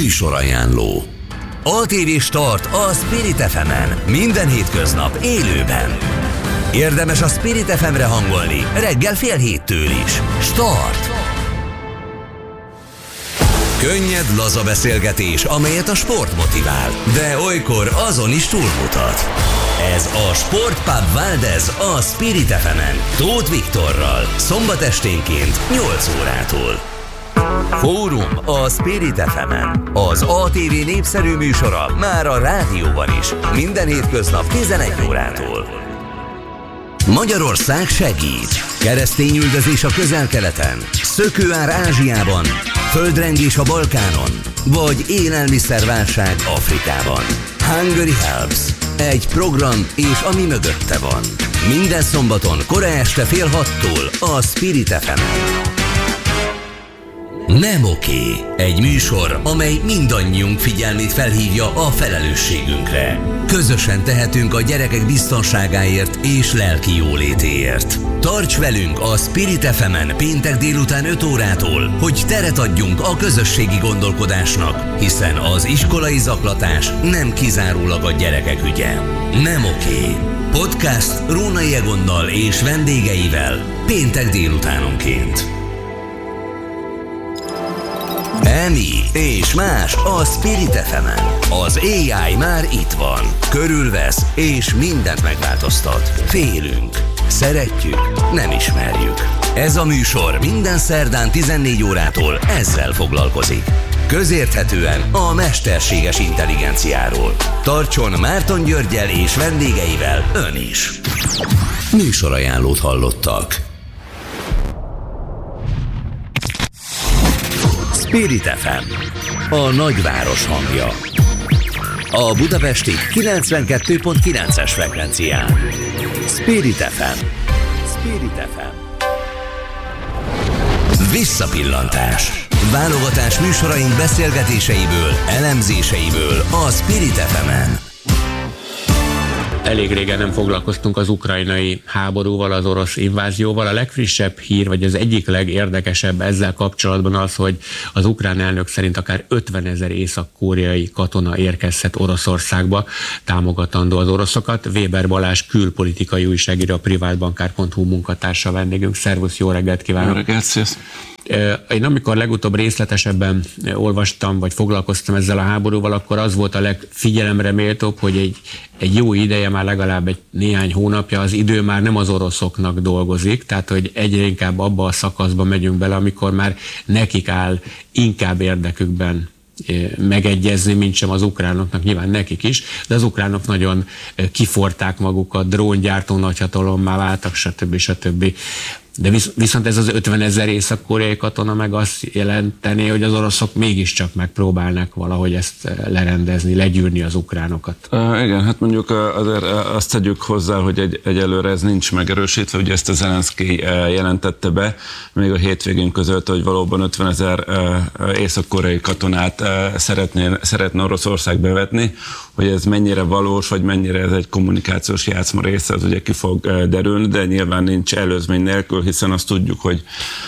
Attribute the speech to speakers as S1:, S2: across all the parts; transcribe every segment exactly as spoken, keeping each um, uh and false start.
S1: Műsorajánló. á té vé Start a Spirit ef emen. Minden hétköznap élőben. Érdemes a Spirit ef emre hangolni, reggel fél héttől is. Start! Könnyed, laza beszélgetés, amelyet a sport motivál, de olykor azon is túlmutat. Ez a Sportpub Valdez a Spirit ef emen. Tóth Viktorral, szombat esténként nyolc órától. Fórum a Spirit ef emen. Az á té vé népszerű műsora már a rádióban is. Minden hétköznap tizenegy órától. Magyarország segít. Keresztényüldözés a Közel-Keleten, szökőár Ázsiában, földrengés a Balkánon, vagy élelmiszerválság Afrikában. Hungary Helps. Egy program és ami mögötte van. Minden szombaton kora este fél hattól a Spirit ef emen. Nem oké. Egy műsor, amely mindannyiunk figyelmét felhívja a felelősségünkre. Közösen tehetünk a gyerekek biztonságáért és lelki jólétéért. Tarts velünk a Spirit ef emen péntek délután öt órától, hogy teret adjunk a közösségi gondolkodásnak, hiszen az iskolai zaklatás nem kizárólag a gyerekek ügye. Nem oké. Podcast Rónai Egonnal és vendégeivel péntek délutánonként. Emi és más a Spirit ef emen. Az á i már itt van. Körülvesz és mindent megváltoztat. Félünk. Szeretjük, nem ismerjük. Ez a műsor minden szerdán tizennégy órától ezzel foglalkozik. Közérthetően a mesterséges intelligenciáról. Tartson Márton Györggyel és vendégeivel ön is. Műsorajánlót hallottak. Spirit ef em, a nagyváros hangja. A budapesti kilencvenkettő pont kilences frekvencián. Spirit ef em. Spirit ef em. Visszapillantás. Válogatás műsoraink beszélgetéseiből, elemzéseiből a Spirit ef emen.
S2: Elég régen nem foglalkoztunk az ukrajnai háborúval, az orosz invázióval. A legfrissebb hír, vagy az egyik legérdekesebb ezzel kapcsolatban az, hogy az ukrán elnök szerint akár ötvenezer észak-koreai katona érkezhet Oroszországba, támogatandó az oroszokat. Weber Balázs külpolitikai újságíró, a privátbankár pont hu munkatársa vendégünk. Szervusz, jó reggelt kívánok!
S3: Jó reggelt, sziasztok!
S2: Én amikor legutóbb részletesebben olvastam, vagy foglalkoztam ezzel a háborúval, akkor az volt a legfigyelemre méltóbb, hogy egy, egy jó ideje, már legalább egy néhány hónapja az idő már nem az oroszoknak dolgozik, tehát hogy egyre inkább abba a szakaszba megyünk bele, amikor már nekik áll inkább érdekükben megegyezni, mint sem az ukránoknak, nyilván nekik is, de az ukránok nagyon kiforták magukat, dróngyártó nagyhatalommá váltak, stb. stb. De viszont ez az ötvenezer észak-koreai katona meg azt jelenteni, hogy az oroszok mégiscsak megpróbálnak valahogy ezt lerendezni, legyűrni az ukránokat.
S3: Uh, igen, hát mondjuk azért azt tegyük hozzá, hogy egy, egyelőre ez nincs megerősítve, ugye ezt a Zelenszkij jelentette be, még a hétvégén közölte, hogy valóban ötvenezer észak-koreai katonát szeretné, szeretne Oroszország bevetni, hogy ez mennyire valós, vagy mennyire ez egy kommunikációs játszma része, az ugye ki fog derülni, de nyilván nincs előzmény nélkül, hiszen azt tudjuk, hogy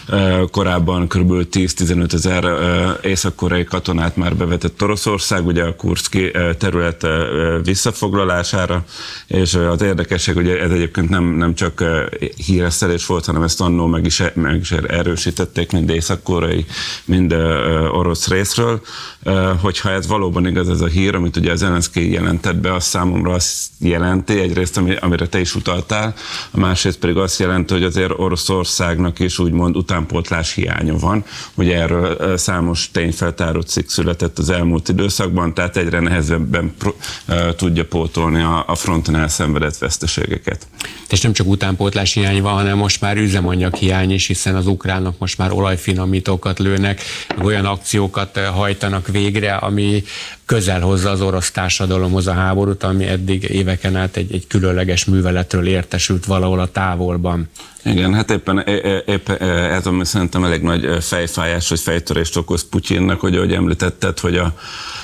S3: korábban kb. tíz-tizenöt ezer észak-koreai katonát már bevetett Oroszország, ugye a kurszki terület visszafoglalására, és az érdekesség, hogy ez egyébként nem, nem csak híresztelés volt, hanem ezt annól meg is, meg is erősítették mind észak-koreai, mind orosz részről, hogyha ez valóban igaz ez a hír, amit ugye Zelenszkij jelentett be, az számomra azt jelenti, egyrészt amire te is utaltál, a másrészt pedig azt jelenti, hogy azért Oroszországnak is úgymond utánpótlás hiánya van. Ugye erről számos tényfeltáró cikk született az elmúlt időszakban, tehát egyre nehezebben tudja pótolni a fronton elszenvedett veszteségeket.
S2: És nem csak utánpótlás hiány van, hanem most már üzemanyag hiány is, hiszen az ukránok most már olajfinomítókat lőnek, olyan akciókat hajtanak végre, ami közel hozza az orosz társadalomhoz a háborút, ami eddig éveken át egy, egy különleges műveletről értesült valahol a távolban.
S3: Igen, hát éppen, éppen ez, ami szerintem elég nagy fejfájás, vagy fejtörést okoz Putyinnak, hogy ahogy említetted, hogy a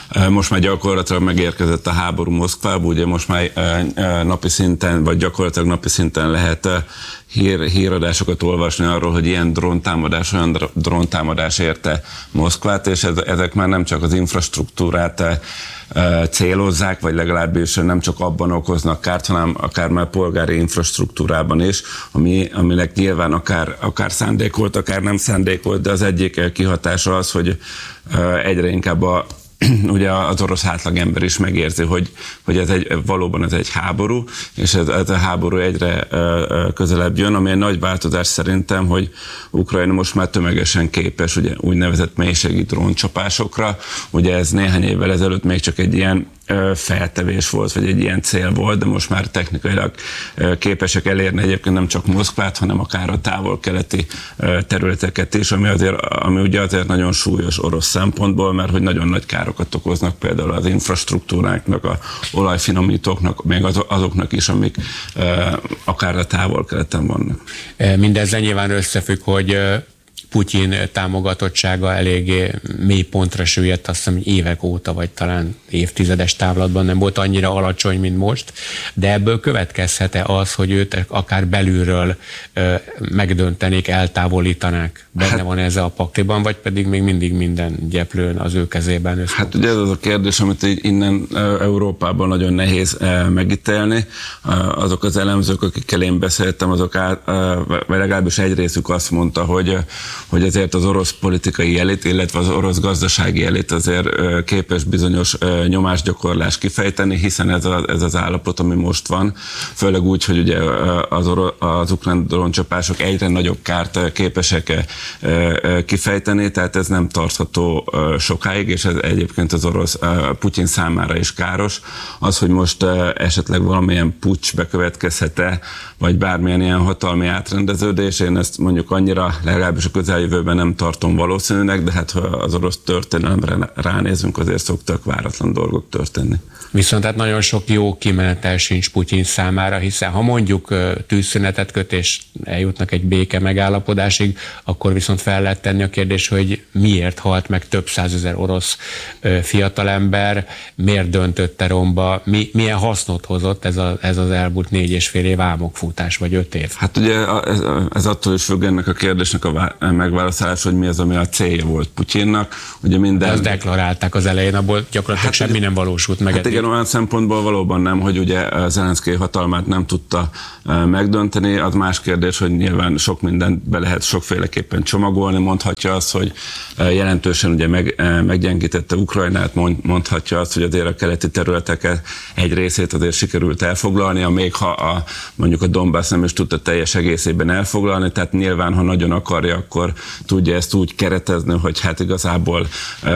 S3: Most már gyakorlatilag megérkezett a háború Moszkvába, ugye most már napi szinten, vagy gyakorlatilag napi szinten lehet hír, híradásokat olvasni arról, hogy ilyen dróntámadás, olyan dróntámadás érte Moszkvát, és ezek már nem csak az infrastruktúrát célozzák, vagy legalábbis nem csak abban okoznak kárt, hanem akár már polgári infrastruktúrában is, ami, aminek nyilván akár, akár szándékolt, akár nem szándékolt, de az egyik kihatása az, hogy egyre inkább a ugye az orosz átlagember is megérzi, hogy, hogy ez egy, valóban ez egy háború, és ez, ez a háború egyre közelebb jön, ami egy nagy változás szerintem, hogy Ukrajna most már tömegesen képes ugye, úgynevezett mélységi dróncsapásokra. Ugye ez néhány évvel ezelőtt még csak egy ilyen feltevés volt, vagy egy ilyen cél volt, de most már technikailag képesek elérni egyébként nem csak Moszkvát, hanem akár a távol-keleti területeket is, ami, azért, ami ugye azért nagyon súlyos orosz szempontból, mert hogy nagyon nagy károkat okoznak például az infrastruktúráknak, a olajfinomítóknak, még azoknak is, amik akár a távol-keleten vannak.
S2: Mindezzel nyilván összefügg, hogy Putyin támogatottsága eléggé mély pontra süllyedt, azt hiszem évek óta, vagy talán évtizedes távlatban nem volt annyira alacsony, mint most, de ebből következhet-e az, hogy őt akár belülről ö, megdöntenék, eltávolítanák? Benne hát, van ez a pakliban, vagy pedig még mindig minden gyeplőn az ő kezében össze? Hát
S3: ugye ez az a kérdés, amit innen Európában nagyon nehéz megítélni. Azok az elemzők, akikkel én beszéltem, azok át, vagy legalábbis egy részük azt mondta, hogy hogy azért az orosz politikai elit, illetve az orosz gazdasági elit azért képes bizonyos nyomásgyakorlást kifejteni, hiszen ez, a, ez az állapot, ami most van, főleg úgy, hogy ugye az, oro, az ukrán dróncsapások egyre nagyobb kárt képesek kifejteni, tehát ez nem tartható sokáig, és ez egyébként az orosz Putyin számára is káros. Az, hogy most esetleg valamilyen puccs bekövetkezhet-e, vagy bármilyen ilyen hatalmi átrendeződés, én ezt mondjuk annyira legalábbis a közeljövőben nem tartom valószínűnek, de hát ha az orosz történelemre ránézünk, azért szoktak váratlan dolgok történni.
S2: Viszont hát nagyon sok jó kimenetel sincs Putyin számára, hiszen ha mondjuk tűzszünetet köt és eljutnak egy béke megállapodásig, akkor viszont fel lehet tenni a kérdés, hogy miért halt meg több százezer orosz fiatalember, miért döntötte romba, mi, milyen hasznot hozott ez, a, ez az elmúlt négy és fél év álmokfutás, vagy öt év?
S3: Hát ugye ez, ez attól is függ ennek a kérdésnek a megválaszolás, hogy mi az, ami a célja volt Putyinnak. Ugye minden...
S2: Ezt deklarálták az elején, abból gyakorlatilag hát, semmi nem valósult meg.
S3: Hát igen, olyan szempontból valóban nem, hogy ugye Zelenszkij hatalmát nem tudta megdönteni. Az más kérdés, hogy nyilván sok mindent be lehet sokféleképpen csomagolni. Mondhatja azt, hogy jelentősen ugye meg, meggyengítette Ukrajnát, mondhatja azt, hogy azért a keleti területeket egy részét azért sikerült elfoglalnia, még ha a, mondjuk a Donbass nem is tudta teljes egészében elfoglalni, tehát nyilván, ha nagyon akarja, akkor tudja ezt úgy keretezni, hogy hát igazából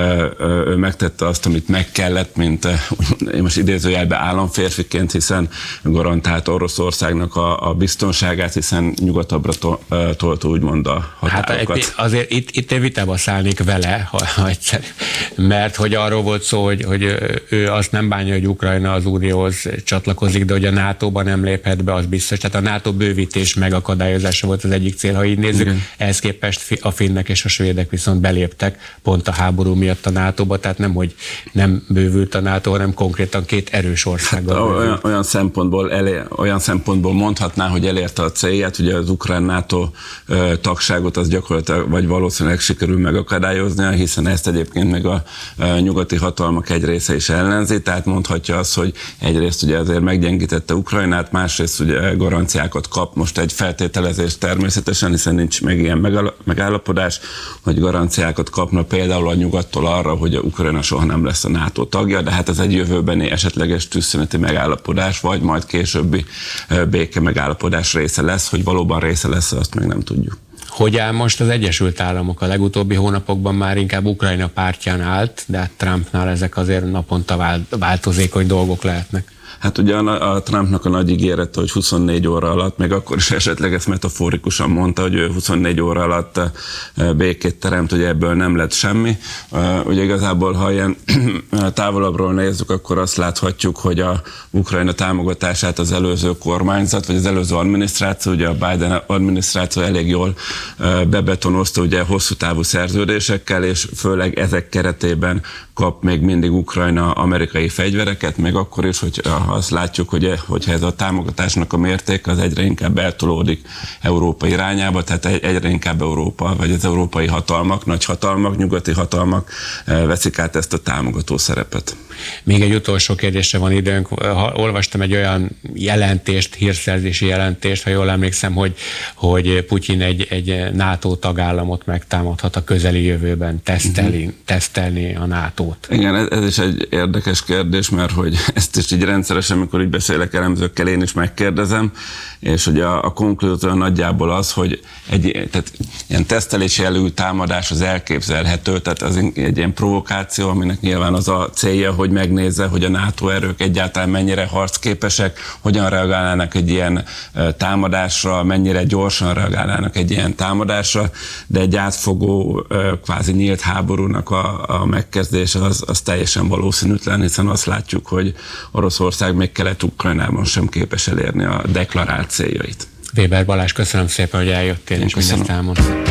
S3: ő megtette azt, amit meg kellett, mint én most idézőjelben államférfiként, hiszen garantált Oroszországnak a, a biztonságát, ő nyugatabbra to, tolta úgymond a határokat.
S2: Hát azért itt, itt én vitába szállnék vele, ha, ha egyszer, mert hogy arról volt szó, hogy, hogy ő azt nem bánja, hogy Ukrajna az Unióhoz csatlakozik, de hogy a nátóban nem léphet be, az biztos. Tehát a NATO bővítés megakadályozása volt az egyik cél, ha így nézzük. Igen. Ehhez képest a finnek és a svédek viszont beléptek pont a háború miatt a nátóba, tehát nem, hogy nem bővült a NATO, hanem konkrétan két erős országgal. Hát
S3: olyan, olyan, szempontból elé, olyan szempontból mondhatná, hogy elérte a célját, ugye az ukrán NATO tagságot az gyakorlatilag, vagy valószínűleg sikerül megakadályoznia, hiszen ezt egyébként meg a nyugati hatalmak egy része is ellenzi, tehát mondhatja azt, hogy egyrészt ugye azért meggyengítette Ukrajnát, másrészt ugye garanciákat kap, most egy feltételezés természetesen, hiszen nincs meg ilyen megállapodás, hogy garanciákat kapna például a nyugattól arra, hogy a Ukrajna soha nem lesz a NATO tagja, de hát ez egy jövőbeni esetleges tűzszüneti megállapodás, vagy majd későbbi béke megállapodás része lesz, hogy valóban része lesz, azt még nem tudjuk.
S2: Hogy áll most az Egyesült Államok? A legutóbbi hónapokban már inkább Ukrajna pártján állt, de hát Trumpnál ezek azért naponta változékony dolgok lehetnek.
S3: Hát ugye a, a Trumpnak a nagy ígérete, hogy huszonnégy óra alatt, még akkor is esetleg ezt metaforikusan mondta, hogy ő huszonnégy óra alatt békét teremt, hogy ebből nem lett semmi. Ugye igazából, ha ilyen távolabbról nézzük, akkor azt láthatjuk, hogy a Ukrajna támogatását az előző kormányzat, vagy az előző adminisztráció, ugye a Biden adminisztráció elég jól bebetonozta ugye hosszú távú szerződésekkel, és főleg ezek keretében kap még mindig Ukrajna amerikai fegyvereket, még akkor is, hogy azt látjuk, hogy hogyha ez a támogatásnak a mérték az egyre inkább eltolódik Európa irányába, tehát egyre inkább Európa, vagy az európai hatalmak, nagy hatalmak, nyugati hatalmak veszik át ezt a támogató szerepet.
S2: Még egy utolsó kérdésre van időnk. Olvastam egy olyan jelentést, hírszerzési jelentést, ha jól emlékszem, hogy, hogy Putyin egy, egy NATO tagállamot megtámadhat a közeli jövőben, teszteli, uh-huh. tesztelni a nátót.
S3: Igen, ez, ez is egy érdekes kérdés, mert hogy ezt is így rendszeresen, amikor így beszélek elemzőkkel, én is megkérdezem, és hogy a, a konklúzió nagyjából az, hogy egy tehát ilyen tesztelési jellegű támadás az elképzelhető, tehát az egy ilyen provokáció, aminek nyilván az a célja, hogy megnézze, hogy a NATO erők egyáltalán mennyire harcképesek, hogyan reagálnának egy ilyen támadásra, mennyire gyorsan reagálnának egy ilyen támadásra, de egy átfogó, kvázi nyílt háborúnak a, a megkezdése az, az teljesen valószínűtlen, hiszen azt látjuk, hogy Oroszország még Kelet-Ukrajnában sem képes elérni a deklarált céljait.
S2: Weber Balázs, köszönöm szépen, hogy eljöttél, és mindezt elmondtál.